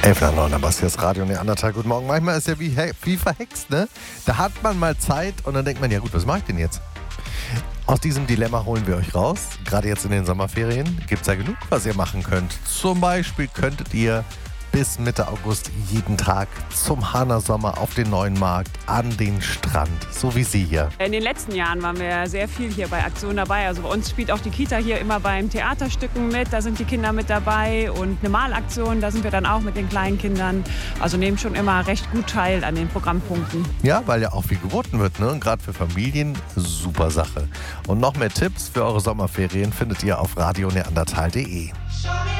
11:09, Bastias Radio Neandertal. Guten Morgen. Manchmal ist ja wie verhext, ne? Da hat man mal Zeit und dann denkt man, ja gut, was mache ich denn jetzt? Aus diesem Dilemma holen wir euch raus. Gerade jetzt in den Sommerferien gibt es ja genug, was ihr machen könnt. Zum Beispiel könntet ihr bis Mitte August jeden Tag zum Hahner Sommer auf den Neuen Markt, an den Strand, so wie Sie hier. In den letzten Jahren waren wir sehr viel hier bei Aktion dabei. Also bei uns spielt auch die Kita hier immer beim Theaterstücken mit. Da sind die Kinder mit dabei und eine Malaktion, da sind wir dann auch mit den kleinen Kindern. Also nehmen schon immer recht gut teil an den Programmpunkten. Ja, weil ja auch viel geboten wird, ne? Und gerade für Familien, super Sache. Und noch mehr Tipps für eure Sommerferien findet ihr auf radioneandertal.de.